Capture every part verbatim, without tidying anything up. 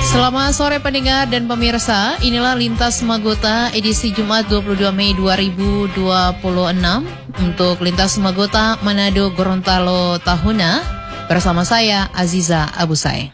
Selamat sore pendengar dan pemirsa, inilah Lintas Semagota edisi Jumat dua puluh dua Mei dua ribu dua puluh enam untuk Lintas Semagota Manado Gorontalo Tahuna bersama saya Aziza Abusai.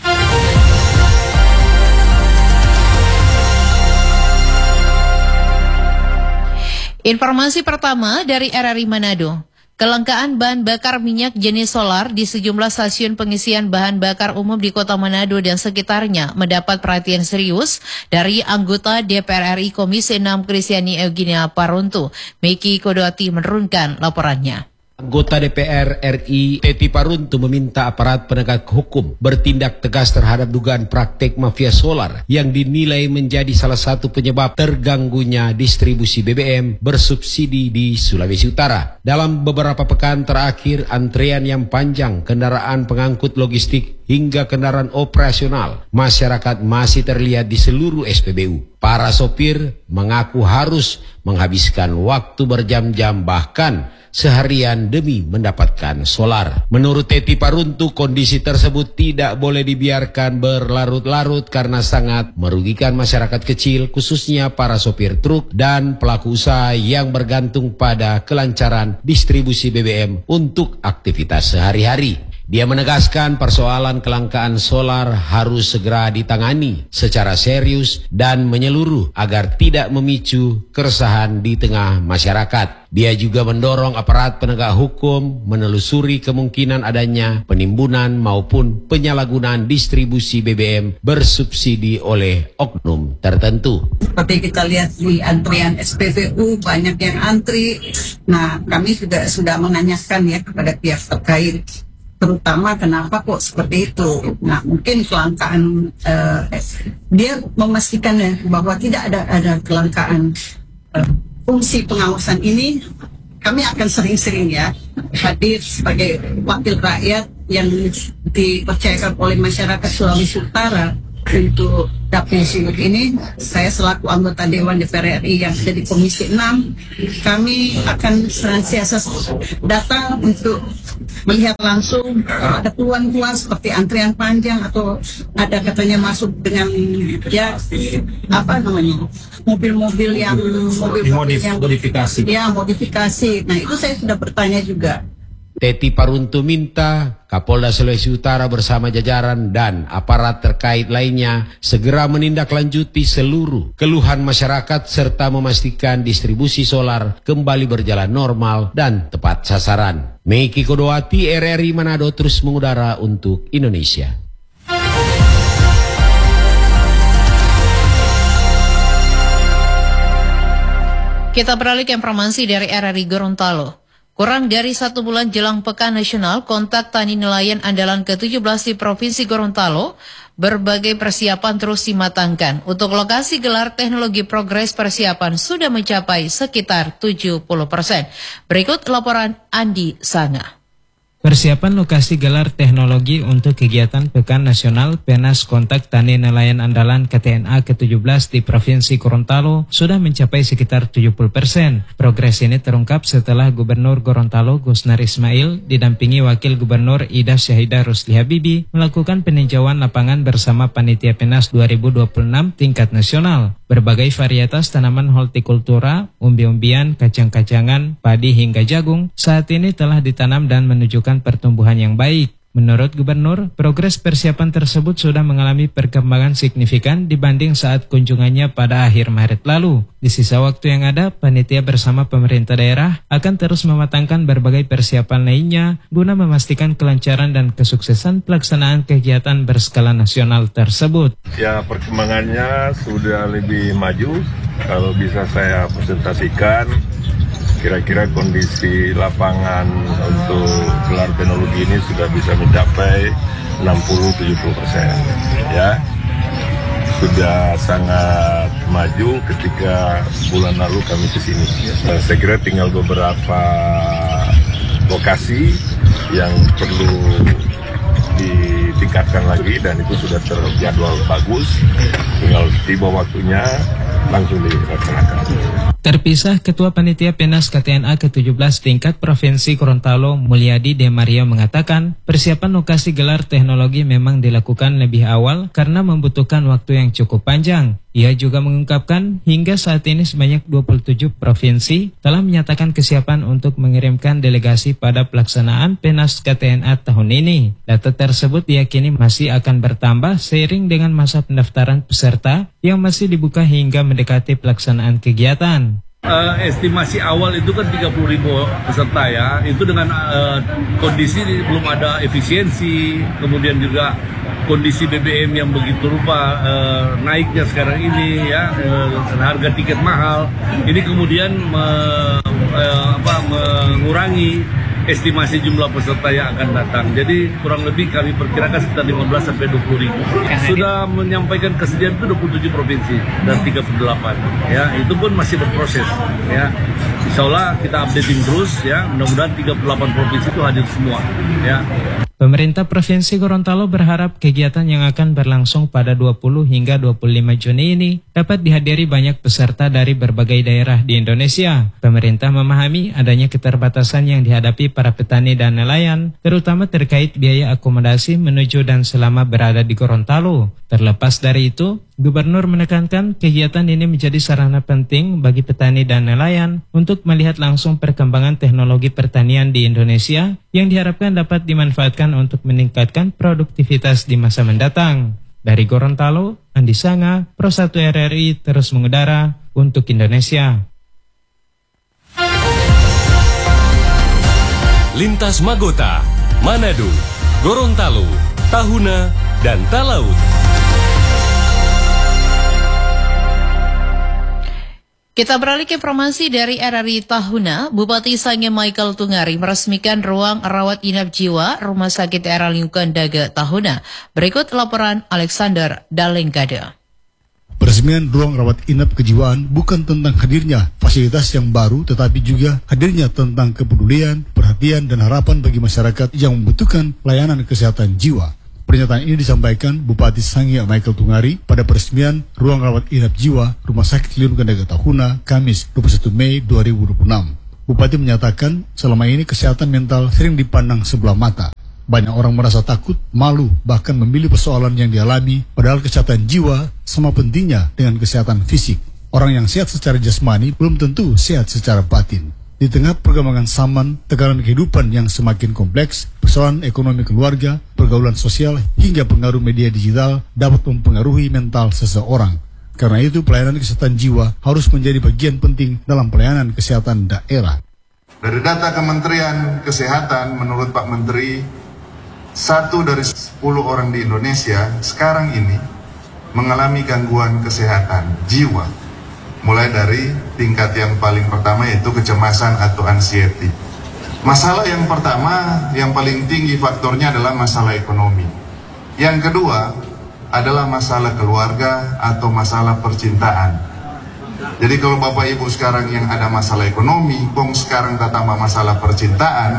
Informasi pertama dari R R I Manado. Kelangkaan bahan bakar minyak jenis solar di sejumlah stasiun pengisian bahan bakar umum di Kota Manado dan sekitarnya mendapat perhatian serius dari anggota D P R R I Komisi enam Kristiani Eugenia Paruntu. Meki Kodoti menurunkan laporannya. Anggota D P R R I Teti Paruntu meminta aparat penegak hukum bertindak tegas terhadap dugaan praktek mafia solar yang dinilai menjadi salah satu penyebab terganggunya distribusi B B M bersubsidi di Sulawesi Utara. Dalam beberapa pekan terakhir, antrean yang panjang kendaraan pengangkut logistik hingga kendaraan operasional masyarakat masih terlihat di seluruh S P B U. Para sopir mengaku harus menghabiskan waktu berjam-jam bahkan seharian demi mendapatkan solar. Menurut Teti Paruntu, kondisi tersebut tidak boleh dibiarkan berlarut-larut karena sangat merugikan masyarakat kecil, khususnya para sopir truk dan pelaku usaha yang bergantung pada kelancaran distribusi B B M untuk aktivitas sehari-hari. Dia menegaskan persoalan kelangkaan solar harus segera ditangani secara serius dan menyeluruh agar tidak memicu keresahan di tengah masyarakat. Dia juga mendorong aparat penegak hukum menelusuri kemungkinan adanya penimbunan maupun penyalahgunaan distribusi B B M bersubsidi oleh oknum tertentu. Seperti kita lihat di antrian S P B U banyak yang antri. Nah, kami juga sudah menanyakan ya kepada pihak terkait, terutama kenapa kok seperti itu. Nah, mungkin kelangkaan, uh, dia memastikan ya bahwa tidak ada ada kelangkaan. Uh, fungsi pengawasan ini kami akan sering-sering ya hadir sebagai wakil rakyat yang dipercayakan oleh masyarakat Sulawesi Utara untuk dapil sibuk ini. Saya selaku anggota Dewan D P R R I yang ada di Komisi enam, kami akan senantiasa datang untuk melihat langsung ada keluhan-keluhan seperti antrian panjang atau ada katanya masuk dengan ya apa namanya mobil-mobil yang mobil-mobil yang modifikasi. Ya modifikasi. Nah, itu saya sudah bertanya juga. Teti Paruntu minta Kapolda Sulawesi Utara bersama jajaran dan aparat terkait lainnya segera menindaklanjuti seluruh keluhan masyarakat serta memastikan distribusi solar kembali berjalan normal dan tepat sasaran. Meki Kodoti, R R I Manado terus mengudara untuk Indonesia. Kita beralih ke informasi dari R R I Gorontalo. Kurang dari satu bulan jelang Pekan Nasional Kontak Tani Nelayan Andalan ke tujuh belas di Provinsi Gorontalo, berbagai persiapan terus dimatangkan. Untuk lokasi gelar teknologi progres persiapan sudah mencapai sekitar tujuh puluh persen. Berikut laporan Andi Sanga. Persiapan lokasi gelar teknologi untuk kegiatan Pekan Nasional Penas Kontak Tani Nelayan Andalan K T N A ke tujuh belas di Provinsi Gorontalo sudah mencapai sekitar tujuh puluh persen. Progres ini terungkap setelah Gubernur Gorontalo Gusnar Ismail didampingi Wakil Gubernur Ida Syahidah Rusli Habibi melakukan peninjauan lapangan bersama Panitia Penas dua ribu dua puluh enam tingkat nasional. Berbagai varietas tanaman hortikultura, umbi-umbian, kacang-kacangan, padi hingga jagung saat ini telah ditanam dan menunjukkan pertumbuhan yang baik. Menurut Gubernur, progres persiapan tersebut sudah mengalami perkembangan signifikan dibanding saat kunjungannya pada akhir Maret lalu. Di sisa waktu yang ada, panitia bersama pemerintah daerah akan terus mematangkan berbagai persiapan lainnya guna memastikan kelancaran dan kesuksesan pelaksanaan kegiatan berskala nasional tersebut. Ya, perkembangannya sudah lebih maju. Kalau bisa saya presentasikan, kira-kira kondisi lapangan untuk gelar teknologi ini sudah bisa mencapai enam puluh sampai tujuh puluh persen. Ya, sudah sangat maju ketika bulan lalu kami ke sini. Nah, saya kira tinggal beberapa lokasi yang perlu ditingkatkan lagi dan itu sudah terjadwal bagus. Tinggal tiba waktunya langsung dilaksanakan. Terpisah, Ketua Panitia Penas K T N A ke tujuh belas tingkat Provinsi Gorontalo Mulyadi De Maria mengatakan persiapan lokasi gelar teknologi memang dilakukan lebih awal karena membutuhkan waktu yang cukup panjang. Ia juga mengungkapkan hingga saat ini sebanyak dua puluh tujuh provinsi telah menyatakan kesiapan untuk mengirimkan delegasi pada pelaksanaan Penas K T N A tahun ini. Data tersebut diyakini masih akan bertambah seiring dengan masa pendaftaran peserta yang masih dibuka hingga mendekati pelaksanaan kegiatan. Uh, estimasi awal itu kan tiga puluh ribu peserta ya, itu dengan uh, kondisi belum ada efisiensi, kemudian juga kondisi B B M yang begitu rupa uh, naiknya sekarang ini ya, uh, harga tiket mahal, ini kemudian me, uh, apa, mengurangi estimasi jumlah peserta yang akan datang. Jadi kurang lebih kami perkirakan sekitar lima belas sampai dua puluh ribu. Sudah menyampaikan kesediaan itu dua puluh tujuh provinsi dan tiga puluh delapan. Ya, itu pun masih berproses. Ya, insya Allah kita updating terus. Ya, mudah-mudahan tiga puluh delapan provinsi itu hadir semua. Ya. Pemerintah Provinsi Gorontalo berharap kegiatan yang akan berlangsung pada dua puluh hingga dua puluh lima Juni ini dapat dihadiri banyak peserta dari berbagai daerah di Indonesia. Pemerintah memahami adanya keterbatasan yang dihadapi para petani dan nelayan, terutama terkait biaya akomodasi menuju dan selama berada di Gorontalo. Terlepas dari itu, Gubernur menekankan kegiatan ini menjadi sarana penting bagi petani dan nelayan untuk melihat langsung perkembangan teknologi pertanian di Indonesia yang diharapkan dapat dimanfaatkan untuk meningkatkan produktivitas di masa mendatang. Dari Gorontalo, Andi Sanga, Pro satu R R I terus mengudara untuk Indonesia. Lintas Magota, Manado, Gorontalo, Tahuna, dan Talaut. Kita beralih ke informasi dari R R I Tahuna. Bupati Sange Michael Tungari meresmikan ruang rawat inap jiwa Rumah Sakit Daerah Lingkungan Daga Tahuna. Berikut laporan Alexander Dalengkade. Peresmian ruang rawat inap kejiwaan bukan tentang hadirnya fasilitas yang baru, tetapi juga hadirnya tentang kepedulian, perhatian, dan harapan bagi masyarakat yang membutuhkan layanan kesehatan jiwa. Pernyataan ini disampaikan Bupati Sange Michael Tungari pada peresmian ruang rawat inap jiwa Rumah Sakit Lingkungan Daga Tahuna, Kamis dua puluh satu Mei dua ribu dua puluh enam. Bupati menyatakan selama ini kesehatan mental sering dipandang sebelah mata. Banyak orang merasa takut, malu, bahkan memilih persoalan yang dialami, padahal kesehatan jiwa sama pentingnya dengan kesehatan fisik. Orang yang sehat secara jasmani belum tentu sehat secara batin. Di tengah perkembangan zaman, tekanan kehidupan yang semakin kompleks, persoalan ekonomi keluarga, pergaulan sosial, hingga pengaruh media digital dapat mempengaruhi mental seseorang. Karena itu, pelayanan kesehatan jiwa harus menjadi bagian penting dalam pelayanan kesehatan daerah. Dari data Kementerian Kesehatan, menurut Pak Menteri, satu dari sepuluh orang di Indonesia sekarang ini mengalami gangguan kesehatan jiwa. Mulai dari tingkat yang paling pertama yaitu kecemasan atau anxiety. Masalah yang pertama, yang paling tinggi faktornya adalah masalah ekonomi. Yang kedua adalah masalah keluarga atau masalah percintaan. Jadi kalau Bapak Ibu sekarang yang ada masalah ekonomi, bong sekarang tambah masalah percintaan,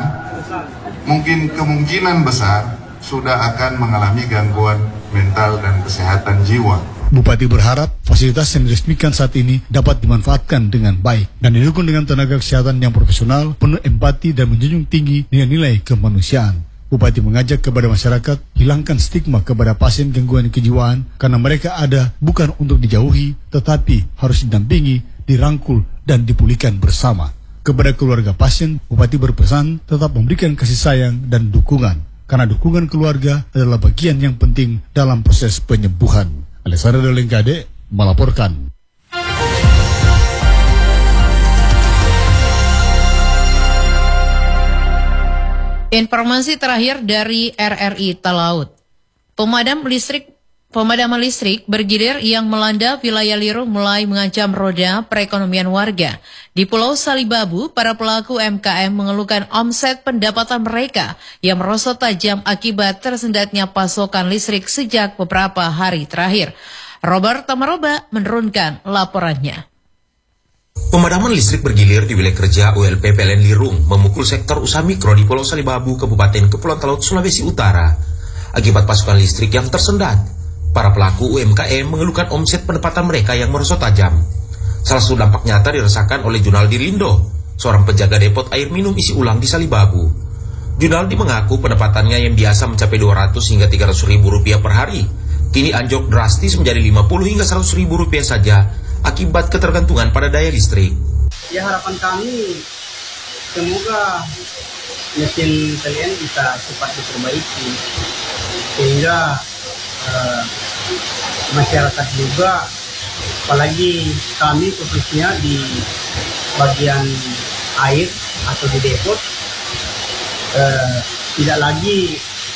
mungkin kemungkinan besar sudah akan mengalami gangguan mental dan kesehatan jiwa. Bupati berharap fasilitas yang diresmikan saat ini dapat dimanfaatkan dengan baik dan didukung dengan tenaga kesehatan yang profesional, penuh empati dan menjunjung tinggi nilai-nilai kemanusiaan. Bupati mengajak kepada masyarakat hilangkan stigma kepada pasien gangguan kejiwaan karena mereka ada bukan untuk dijauhi tetapi harus didampingi, dirangkul dan dipulihkan bersama. Kepada keluarga pasien, Bupati berpesan tetap memberikan kasih sayang dan dukungan karena dukungan keluarga adalah bagian yang penting dalam proses penyembuhan. Alexander Dalengkade melaporkan. Informasi terakhir dari R R I Talaut. Pemadam listrik Pemadaman listrik bergilir yang melanda wilayah Lirung mulai mengancam roda perekonomian warga. Di Pulau Salibabu, para pelaku U M K M mengeluhkan omset pendapatan mereka yang merosot tajam akibat tersendatnya pasokan listrik sejak beberapa hari terakhir. Robert Tamaroba menurunkan laporannya. Pemadaman listrik bergilir di wilayah kerja U L P P L N Lirung memukul sektor usaha mikro di Pulau Salibabu, Kabupaten Kepulauan Talaut, Sulawesi Utara. Akibat pasokan listrik yang tersendat, para pelaku U M K M mengeluhkan omset pendapatan mereka yang merosot tajam. Salah satu dampak nyata dirasakan oleh Junaldi Lindo, seorang penjaga depot air minum isi ulang di Salibabu. Junaldi mengaku pendapatannya yang biasa mencapai dua ratus hingga tiga ratus ribu rupiah per hari, kini anjlok drastis menjadi lima puluh hingga seratus ribu rupiah saja akibat ketergantungan pada daya listrik. Ya, harapan kami semoga mesin P L N bisa cepat diperbaiki sehingga uh, masyarakat juga, apalagi kami khususnya di bagian air atau di depot, uh, tidak lagi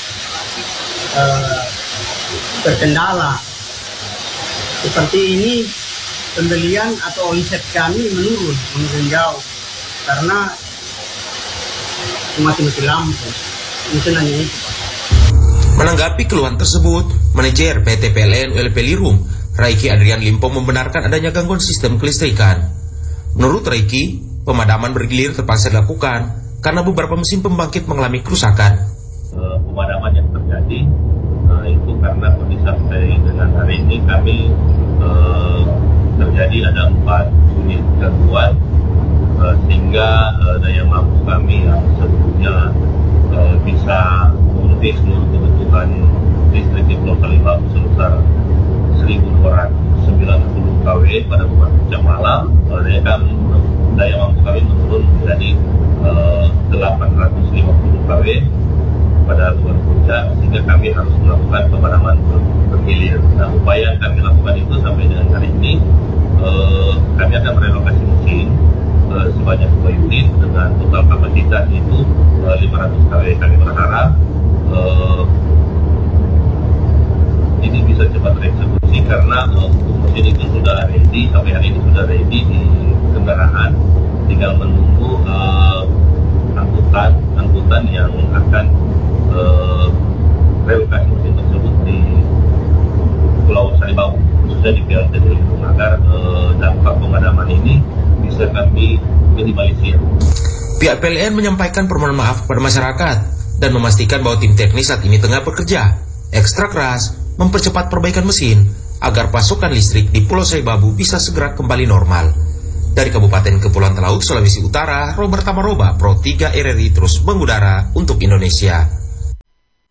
uh, terkendala. Seperti ini pembelian atau omset kami menurun, menurun jauh karena mati-mati lampu. Itu hanya itu, Pak. Menanggapi keluhan tersebut, manajer P T P L N U L P Lirum, Raiki Adrian Limpo, membenarkan adanya gangguan sistem kelistrikan. Menurut Raiki, pemadaman bergilir terpaksa dilakukan karena beberapa mesin pembangkit mengalami kerusakan. Uh, pemadaman yang terjadi uh, itu karena kondisi sampai dengan hari ini kami uh, terjadi ada empat unit gangguan uh, sehingga uh, daya mampu kami yang sebelumnya uh, bisa memenuhi seluruh kebutuhan listrik di Pulau Salibabu sebesar seribu dua ratus sembilan puluh kilowatt pada beberapa jam malam, uh, daya, kami, daya mampu kami menurun menjadi uh, delapan ratus lima puluh kilowatt pada bulan puncak, sehingga kami harus melakukan pemadaman bergilir. Nah, upaya yang kami lakukan itu sampai dengan hari ini, uh, kami akan merelokasi mesin uh, sebanyak dua unit dengan total kapasitas itu uh, lima ratus kilowatt. Kami berharap uh, ini bisa cepat tereksekusi karena uh, mesin itu sudah ready, sampai hari ini sudah ready di kendaraan, tinggal menunggu uh, angkutan angkutan yang akan uh, relokasi mesin tersebut di Pulau Salibabu, khususnya di P L T Lirum, agar uh, dampak pemadaman ini bisa kami minimalisir. Pihak P L N menyampaikan permohonan maaf kepada masyarakat dan memastikan bahwa tim teknis saat ini tengah bekerja ekstra keras mempercepat perbaikan mesin agar pasokan listrik di Pulau Salibabu bisa segera kembali normal. Dari Kabupaten Kepulauan Talaut, Sulawesi Utara, Robert Tamaroba, Pro tiga R R I terus mengudara untuk Indonesia.